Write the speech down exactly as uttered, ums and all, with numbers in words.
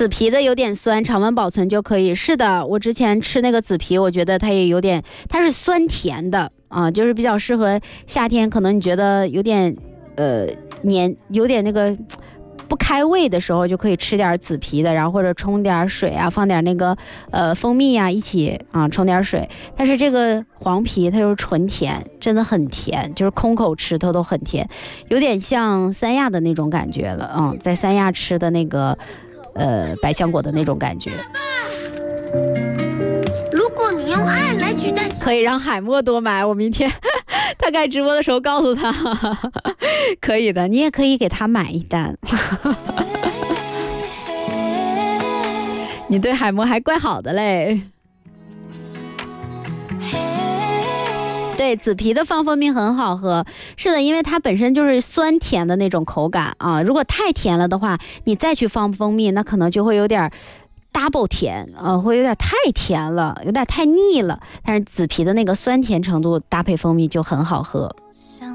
紫皮的有点酸，常温保存就可以。是的，我之前吃那个紫皮，我觉得它也有点，它是酸甜的啊，就是比较适合夏天，可能你觉得有点呃黏，有点那个不开胃的时候，就可以吃点紫皮的，然后或者冲点水啊，放点那个呃蜂蜜啊一起啊冲点水。但是这个黄皮它就是纯甜，真的很甜，就是空口吃它都很甜，有点像三亚的那种感觉了。嗯，在三亚吃的那个呃百香果的那种感觉。 如果你用爱来取代， 可以让海默多买，我明天他开直播的时候告诉他，可以的，你也可以给他买一单。你对海默还怪好的嘞。对，紫皮的放蜂蜜很好喝，是的，因为它本身就是酸甜的那种口感啊。如果太甜了的话，你再去放蜂蜜，那可能就会有点double 甜，呃，会有点太甜了，有点太腻了。但是紫皮的那个酸甜程度搭配蜂蜜就很好喝。